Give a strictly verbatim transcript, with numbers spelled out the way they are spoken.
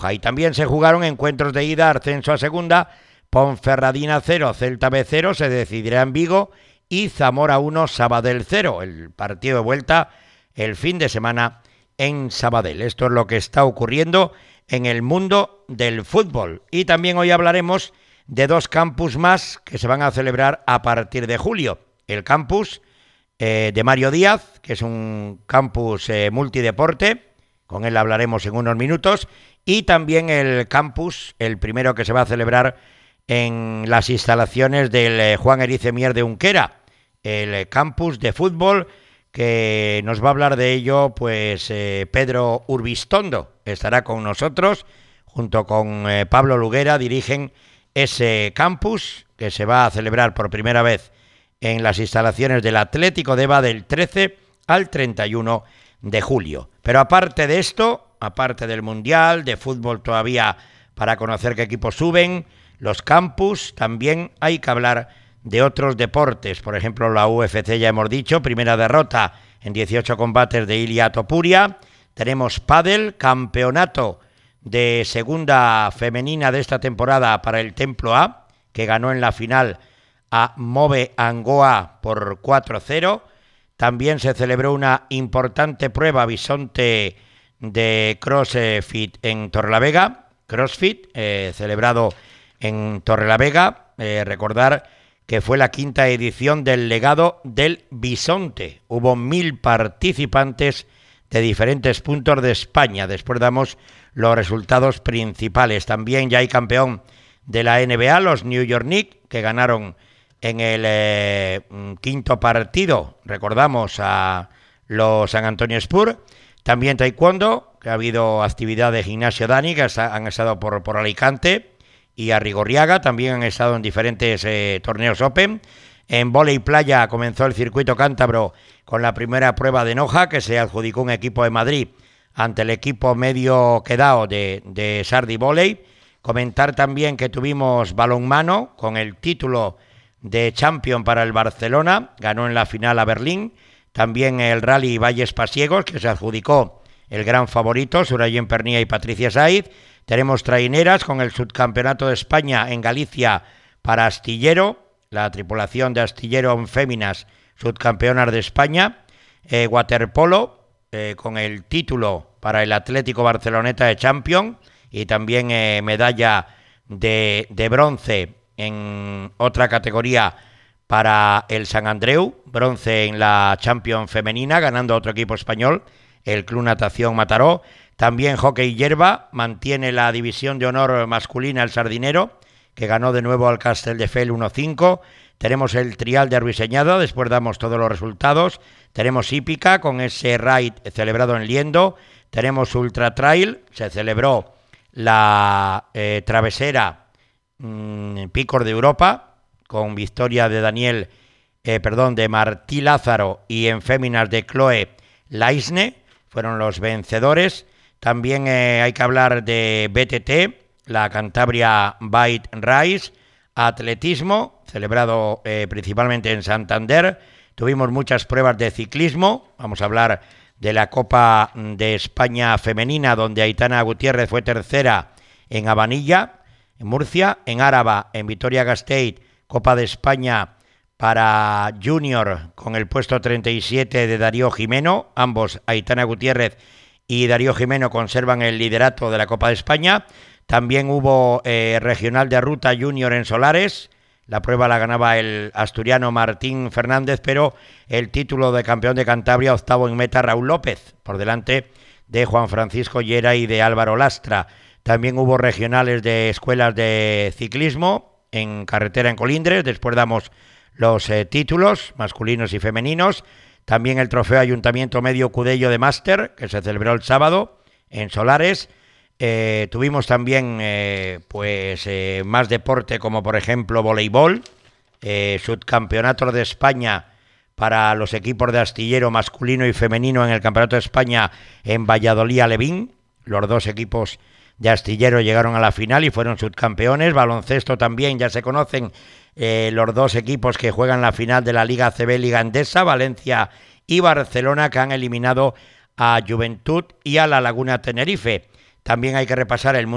Noja. Y también se jugaron encuentros de ida, ascenso a segunda, Ponferradina cero, Celta B cero, se decidirá en Vigo, y Zamora uno, Sabadell cero, el partido de vuelta el fin de semana en Sabadell. Esto es lo que está ocurriendo en el mundo del fútbol. Y también hoy hablaremos de dos campus más que se van a celebrar a partir de julio. El campus eh, de Mario Díaz, que es un campus eh, multideporte, con él hablaremos en unos minutos, y también el campus, el primero que se va a celebrar en las instalaciones del eh, Juan Erice Mier de Unquera, el eh, campus de fútbol, que nos va a hablar de ello pues eh, Pedro Urbistondo, estará con nosotros, junto con eh, Pablo Luguera, dirigen ese campus que se va a celebrar por primera vez en las instalaciones del Atlético Deva del trece al treinta y uno de julio. Pero aparte de esto, aparte del Mundial, de fútbol todavía para conocer qué equipos suben, los campus, también hay que hablar de otros deportes. Por ejemplo, la U F C ya hemos dicho, primera derrota en dieciocho combates de Ilia Topuria. Tenemos pádel, campeonato de segunda femenina de esta temporada para el Templo A, que ganó en la final a Move Angoa por cuatro cero. También se celebró una importante prueba bisonte de CrossFit en Torrelavega, CrossFit, eh, celebrado en Torrelavega. Eh, recordar que fue la quinta edición del legado del bisonte. Hubo mil participantes de diferentes puntos de España. Después damos los resultados principales. También ya hay campeón de la N B A, los New York Knicks, que ganaron en el eh, quinto partido, recordamos, a los San Antonio Spurs. También taekwondo, que ha habido actividad de gimnasio Dani, que han estado por, por Alicante, y Arrigorriaga, también han estado en diferentes eh, torneos Open. En vóley playa comenzó el circuito cántabro con la primera prueba de Noja, que se adjudicó un equipo de Madrid ante el equipo medio quedado de, de Sardi Volley. Comentar también que tuvimos balonmano con el título de Champion para el Barcelona, ganó en la final a Berlín. También el Rally Valles Pasiegos, que se adjudicó el gran favorito, Surayen Pernía y Patricia Saiz. Tenemos traineras con el subcampeonato de España en Galicia para Astillero, la tripulación de Astillero en féminas, subcampeonas de España. Eh, waterpolo, eh, con el título para el Atlético Barceloneta de Champion, y también eh, medalla de, de bronce en otra categoría para el San Andreu, bronce en la Champions femenina, ganando otro equipo español, el Club Natación Mataró. También hockey hierba, mantiene la división de honor masculina el Sardinero, que ganó de nuevo al Castelldefels uno cinco. Tenemos el trial de Arruiseñada, después damos todos los resultados. Tenemos hípica con ese raid celebrado en Liendo. Tenemos ultra trail, se celebró la eh, travesera mmm, Picos de Europa, con victoria de Daniel, eh, perdón, de Martí Lázaro, y en féminas de Chloe Laisne, fueron los vencedores. También eh, hay que hablar de B T T, la Cantabria Bike Race, atletismo, celebrado eh, principalmente en Santander. Tuvimos muchas pruebas de ciclismo, vamos a hablar de la Copa de España femenina, donde Aitana Gutiérrez fue tercera en Habanilla, en Murcia. En Áraba, en Vitoria-Gasteiz, Copa de España para Junior, con el puesto treinta y siete de Darío Jimeno. Ambos, Aitana Gutiérrez y Darío Jimeno, conservan el liderato de la Copa de España. También hubo eh, regional de ruta junior en Solares. La prueba la ganaba el asturiano Martín Fernández, pero el título de campeón de Cantabria, octavo en meta, Raúl López, por delante de Juan Francisco Llera y de Álvaro Lastra. También hubo regionales de escuelas de ciclismo en carretera en Colindres. Después damos los eh, títulos masculinos y femeninos. También el trofeo Ayuntamiento Medio Cudello de Máster, que se celebró el sábado en Solares. Eh, tuvimos también eh, pues eh, más deporte, como por ejemplo voleibol, eh, subcampeonato de España para los equipos de astillero masculino y femenino en el Campeonato de España en Valladolid Alevín. Los dos equipos de astillero llegaron a la final y fueron subcampeones. Baloncesto también, ya se conocen eh, los dos equipos que juegan la final de la Liga A C B, Liga Endesa, Valencia y Barcelona, que han eliminado a Juventud y a La Laguna Tenerife. También hay que repasar el